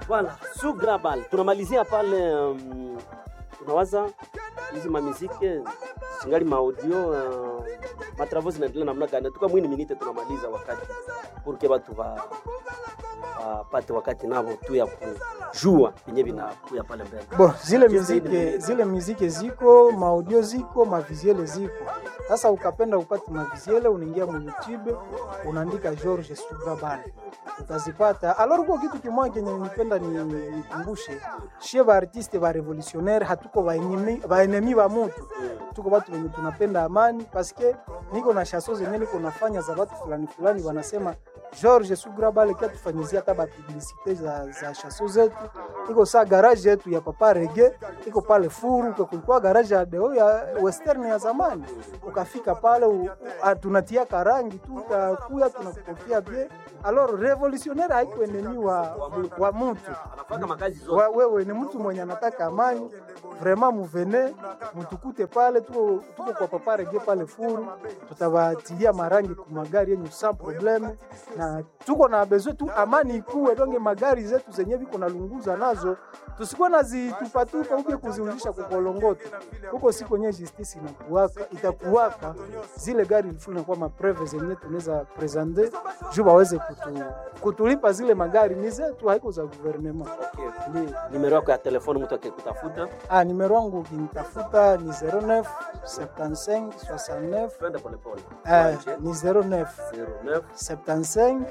Voilà, Sugrabal. Tunamalizia pale tunawaza hizi mamiziki singali maudio matravo zinaendelea namna gani? Tuka mwini minute tunamaliza wakati porque watu pate wakati nabo tu ya kujua yenye vinakuya pale mbele. Bon, zile muziki ziko, maudio ziko, maviziele ziko. Sasa ukapenda upate maviziele, unaingia mu YouTube, unaandika George Sugrabal. Utazipata. Alors kwa kitu kimoja kenye nipenda nikumbushe, chez ba artiste ba revolutionnaire hatuko ba enemy ba mtu. Tuko watu wenye tunapenda amani parce que niko na chansons zenye niko nafanya za watu fulani wanasema George Sugrabal kia tufanyizia hata publicité za chansons zetu. Iko saa garage yetu ya Papa Reggae, iko pale Furu, kulikuwa garage ya deo ya western ya zamani. Ukafika pale tunatia karangi tu utakuya tunakupokea bien. Alors revolutionnaire haiko enemy wa mtu. Anafanya makazi zote. Wewe ni mtu mwenye anataka amani, vraiment muvene, mtukute pale tuko kwa Papa Reggae pale Furu, tutawatilia marangi kwa magari yenye sans problème na tuko na besoin tu amani ikuwe donge magari zetu zenye biko na lunguza nazo tusikuwa nazitupatupa uje kuziulisha kukolongoto huko siku nye justice itakuwaka zile gari fulani kwa mapreve zenye tunaweza presenter juu waweze kutulipa zile magari ni zetu haiko za gouvernement. Okay. Numero yako ya telefoni mtu akikutafuta? Numero yangu ukinitafuta ni 09 75 69 twende pole pole. Ni 09 75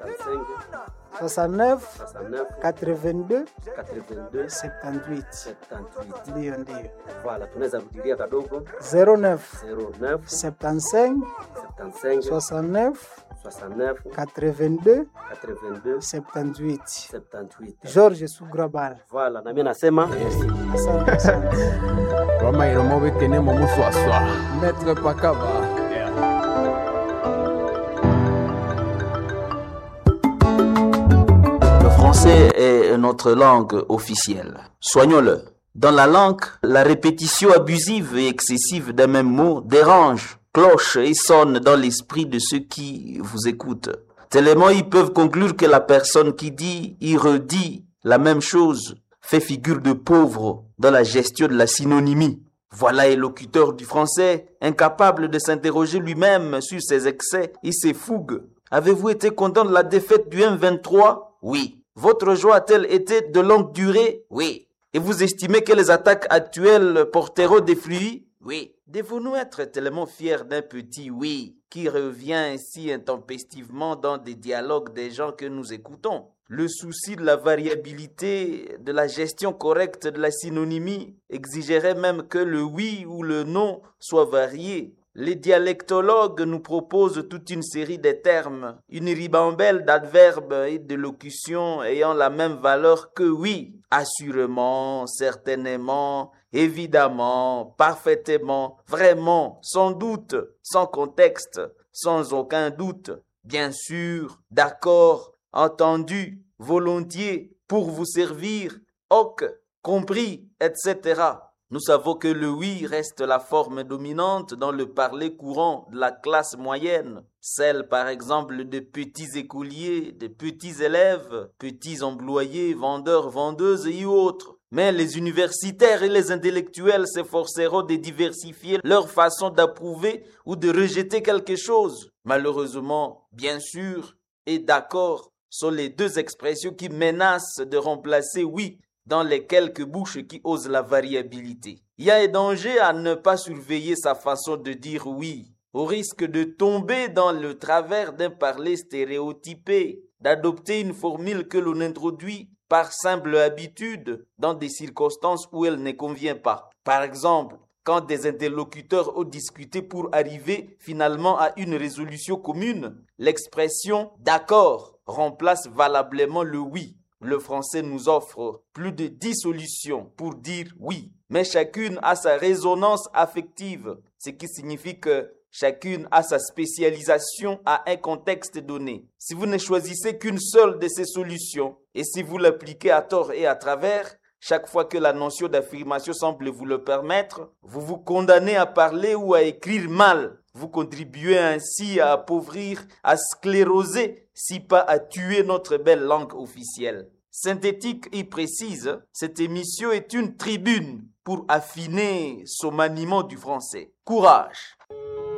69 82 78. Ndio. Voilà, tunaweza rudilia kadogo. 09 75 69 82 78. George Sugrabal. Voilà, na mimi nasema merci. Asante. Kama iromobe tenemo muswaswa. Maître Pakaba. Le français est notre langue officielle. Soignons-le. Dans la langue, la répétition abusive et excessive d'un même mot dérange, cloche et sonne dans l'esprit de ceux qui vous écoutent. Tellement ils peuvent conclure que la personne qui dit, y redit la même chose, fait figure de pauvre dans la gestion de la synonymie. Voilà un locuteur du français, incapable de s'interroger lui-même sur ses excès et ses fougues. Avez-vous été content de la défaite du M23? Oui. Votre joie a-t-elle été de longue durée? Oui. Et vous estimez que les attaques actuelles porteront des fruits? Oui. Devons-nous être tellement fiers d'un petit oui qui revient ainsi intempestivement dans des dialogues des gens que nous écoutons? Le souci de la variabilité, de la gestion correcte de la synonymie exigerait même que le oui ou le non soit varié. Les dialectologues nous proposent toute une série de termes, une ribambelle d'adverbes et de locutions ayant la même valeur que oui, assurément, certainement, évidemment, parfaitement, vraiment, sans doute, sans contexte, sans aucun doute, bien sûr, d'accord, entendu, volontiers, pour vous servir, ok, compris, etc. Nous savons que le oui reste la forme dominante dans le parler courant de la classe moyenne, celle par exemple de petits écoliers, de petits élèves, petits employés, vendeurs, vendeuses et autres. Mais les universitaires et les intellectuels s'efforceront de diversifier leur façon d'approuver ou de rejeter quelque chose. Malheureusement, bien sûr, et d'accord sont les deux expressions qui menacent de remplacer oui dans les quelques bouches qui osent la variabilité. Il y a un danger à ne pas surveiller sa façon de dire oui, au risque de tomber dans le travers d'un parler stéréotypé, d'adopter une formule que l'on introduit par simple habitude dans des circonstances où elle ne convient pas. Par exemple, quand des interlocuteurs ont discuté pour arriver finalement à une résolution commune, l'expression « d'accord » remplace valablement le « oui ». Le français nous offre plus de 10 solutions pour dire oui, mais chacune a sa résonance affective, ce qui signifie que chacune a sa spécialisation à un contexte donné. Si vous ne choisissez qu'une seule de ces solutions, et si vous l'appliquez à tort et à travers, chaque fois que la notion d'affirmation semble vous le permettre, vous vous condamnez à parler ou à écrire mal. Vous contribuez ainsi à appauvrir, à scléroser, si pas à tuer notre belle langue officielle. synthétique et précise, cette émission est une tribune pour affiner son maniement du français. Courage!